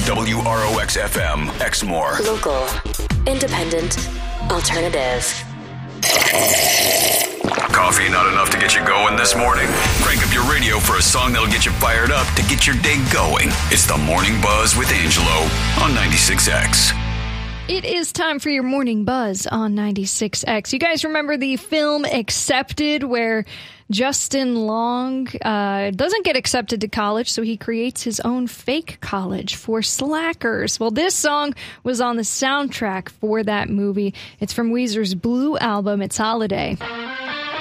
WROX FM, Exmoor. Local, independent, alternative. Coffee not enough to get you going this morning? Crank up your radio for a song that'll get you fired up to get your day going. It's the Morning Buzz with Angelo on 96X. It is time for your Morning Buzz on 96X. You guys remember the film Accepted, where Justin Long doesn't get accepted to college, so he creates his own fake college for slackers. Well, this song was on the soundtrack for that movie. It's from Weezer's Blue album, It's Holiday.